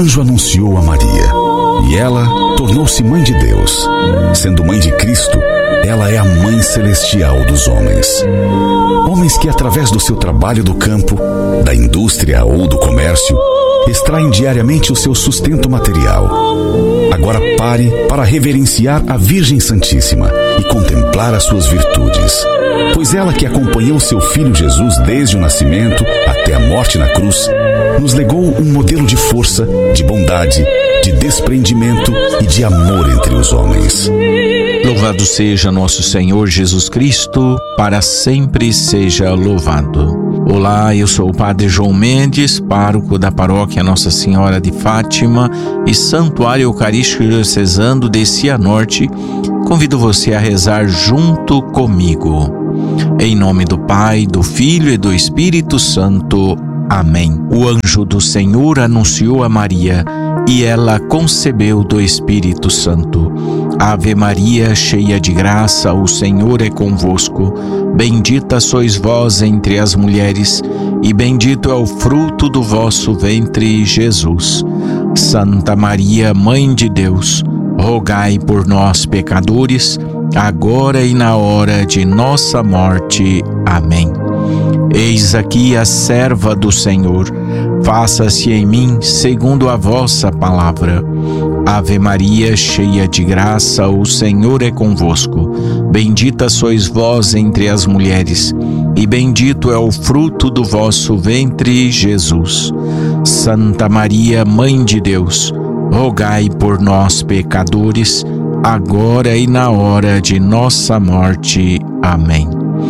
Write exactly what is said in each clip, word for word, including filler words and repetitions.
anjo anunciou a Maria, e ela tornou-se mãe de Deus. Sendo mãe de Cristo, ela é a mãe celestial dos homens. Homens que, através do seu trabalho do campo, da indústria ou do comércio, extraem diariamente o seu sustento material. Agora pare para reverenciar a Virgem Santíssima e contemplar as suas virtudes. Pois ela, que acompanhou seu filho Jesus desde o nascimento até a morte na cruz, nos legou um modelo de força, de bondade, de desprendimento e de amor entre os homens. Louvado seja nosso Senhor Jesus Cristo, para sempre seja louvado. Olá, eu sou o Padre João Mendes, pároco da paróquia Nossa Senhora de Fátima e Santuário Eucarístico Diocesano de Cianorte. Convido você a rezar junto comigo. Em nome do Pai, do Filho e do Espírito Santo. Amém. O anjo do Senhor anunciou a Maria, e ela concebeu do Espírito Santo. Ave Maria, cheia de graça, o Senhor é convosco. Bendita sois vós entre as mulheres, e bendito é o fruto do vosso ventre, Jesus. Santa Maria, Mãe de Deus, rogai por nós, pecadores, agora e na hora de nossa morte. Amém. Eis aqui a serva do Senhor, faça-se em mim segundo a vossa palavra. Ave Maria, cheia de graça, o Senhor é convosco. Bendita sois vós entre as mulheres, e bendito é o fruto do vosso ventre, Jesus. Santa Maria, Mãe de Deus, rogai por nós, pecadores, agora e na hora de nossa morte. Amém.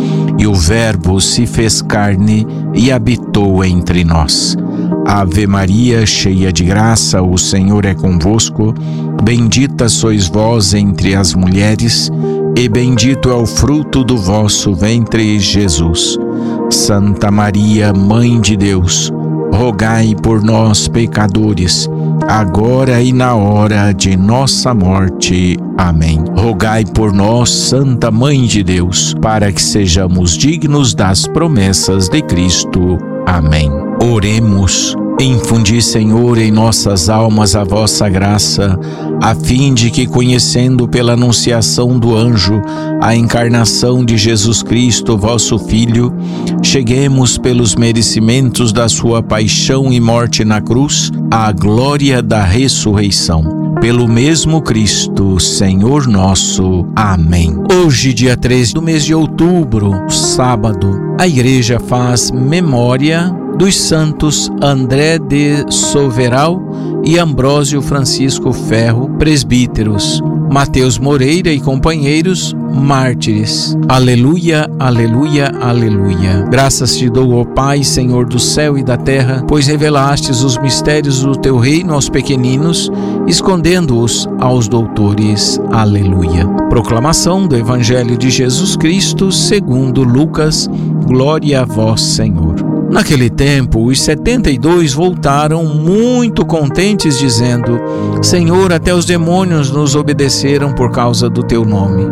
E o Verbo se fez carne e habitou entre nós. Ave Maria, cheia de graça, o Senhor é convosco. Bendita sois vós entre as mulheres, e bendito é o fruto do vosso ventre, Jesus. Santa Maria, Mãe de Deus, rogai por nós, pecadores, agora e na hora de nossa morte. Amém. Rogai por nós, Santa Mãe de Deus, para que sejamos dignos das promessas de Cristo. Amém. Oremos. Infundi, Senhor, em nossas almas a vossa graça, a fim de que, conhecendo pela anunciação do anjo a encarnação de Jesus Cristo, vosso Filho, cheguemos pelos merecimentos da sua paixão e morte na cruz à glória da ressurreição. Pelo mesmo Cristo, Senhor nosso. Amém. Hoje, dia três do mês de outubro, sábado, a Igreja faz memória dos santos André de Soveral e Ambrósio Francisco Ferro, presbíteros, Mateus Moreira e companheiros, mártires. Aleluia, aleluia, aleluia. Graças te dou, ó Pai, Senhor do céu e da terra, pois revelastes os mistérios do teu reino aos pequeninos, escondendo-os aos doutores. Aleluia. Proclamação do Evangelho de Jesus Cristo segundo Lucas. Glória a vós, Senhor. Naquele tempo, os setenta e dois voltaram muito contentes, dizendo: Senhor, até os demônios nos obedeceram por causa do teu nome.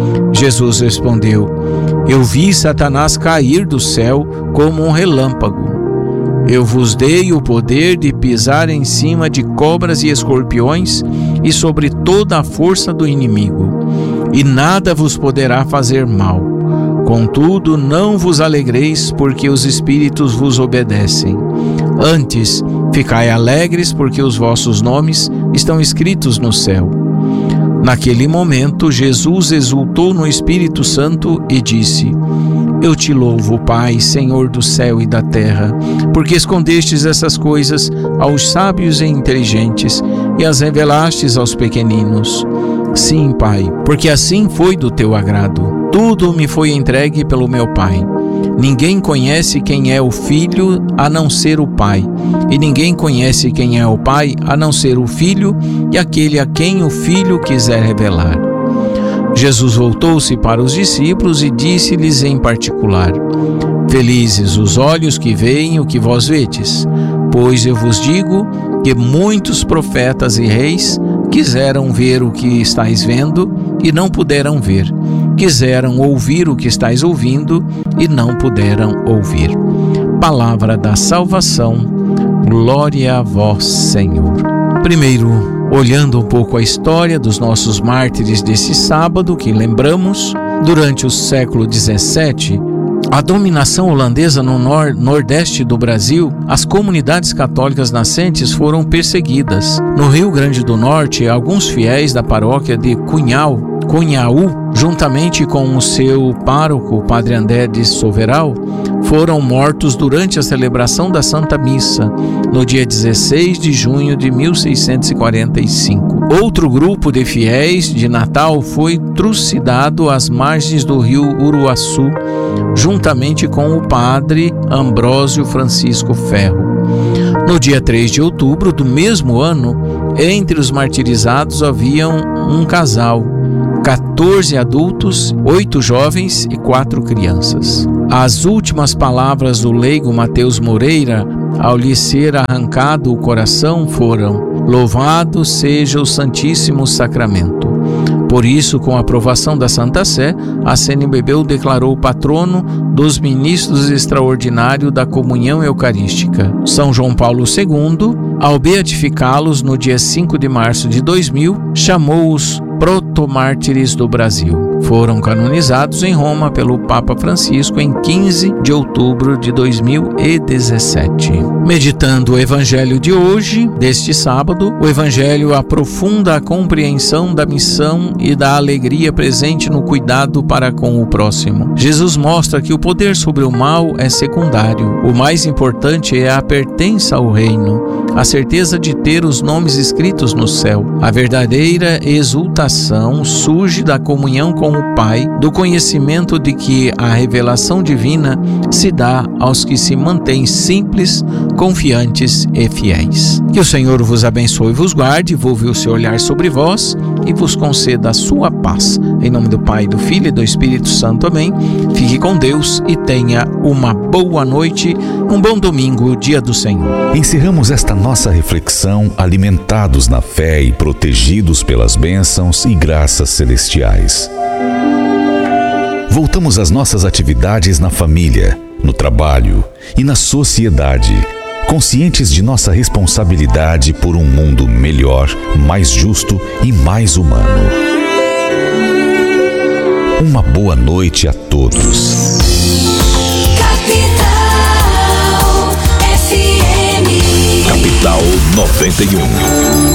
Jesus respondeu: Eu vi Satanás cair do céu como um relâmpago. Eu vos dei o poder de pisar em cima de cobras e escorpiões e sobre toda a força do inimigo, e nada vos poderá fazer mal. Contudo, não vos alegreis porque os espíritos vos obedecem. Antes, ficai alegres porque os vossos nomes estão escritos no céu. Naquele momento, Jesus exultou no Espírito Santo e disse: Eu te louvo, Pai, Senhor do céu e da terra, porque escondestes essas coisas aos sábios e inteligentes e as revelastes aos pequeninos. Sim, Pai, porque assim foi do teu agrado. Tudo me foi entregue pelo meu Pai. Ninguém conhece quem é o Filho a não ser o Pai, e ninguém conhece quem é o Pai a não ser o Filho e aquele a quem o Filho quiser revelar. Jesus voltou-se para os discípulos e disse-lhes em particular: Felizes os olhos que veem o que vós vedes, pois eu vos digo que muitos profetas e reis quiseram ver o que estáis vendo e não puderam ver. Quiseram ouvir o que estáis ouvindo e não puderam ouvir. Palavra da salvação. Glória a vós, Senhor. Primeiro, olhando um pouco a história dos nossos mártires desse sábado, que lembramos, durante o século dezessete, a dominação holandesa no nor- nordeste do Brasil, as comunidades católicas nascentes foram perseguidas. No Rio Grande do Norte, alguns fiéis da paróquia de Cunhal, Cunhaú, juntamente com o seu pároco, Padre André de Soveral, foram mortos durante a celebração da Santa Missa, no dia dezesseis de junho de mil seiscentos e quarenta e cinco. Outro grupo de fiéis de Natal foi trucidado às margens do rio Uruaçu, juntamente com o padre Ambrósio Francisco Ferro. No dia três de outubro do mesmo ano, entre os martirizados havia um casal, quatorze adultos, oito jovens e quatro crianças. As últimas palavras do leigo Mateus Moreira, ao lhe ser arrancado o coração, foram: "Louvado seja o Santíssimo Sacramento." Por isso, com a aprovação da Santa Sé, a C N B B o declarou patrono dos ministros extraordinários da comunhão eucarística. São João Paulo segundo, ao beatificá-los no dia cinco de março de dois mil, chamou-os protomártires do Brasil. Foram canonizados em Roma pelo Papa Francisco em quinze de outubro de dois mil e dezessete. Meditando o Evangelho de hoje, deste sábado, o Evangelho aprofunda a compreensão da missão e da alegria presente no cuidado para com o próximo. Jesus mostra que o poder sobre o mal é secundário. O mais importante é a pertença ao reino, a certeza de ter os nomes escritos no céu. A verdadeira exultação surge da comunhão com o Pai, do conhecimento de que a revelação divina se dá aos que se mantêm simples, confiantes e fiéis. Que o Senhor vos abençoe e vos guarde, volva o seu olhar sobre vós e vos conceda a sua paz. Em nome do Pai, do Filho e do Espírito Santo. Amém. Fique com Deus e tenha uma boa noite, um bom domingo, dia do Senhor. Encerramos esta nossa reflexão alimentados na fé e protegidos pelas bênçãos e graças celestiais. Voltamos às nossas atividades na família, no trabalho e na sociedade, conscientes de nossa responsabilidade por um mundo melhor, mais justo e mais humano. Uma boa noite a todos. Capital F M. Capital noventa e um.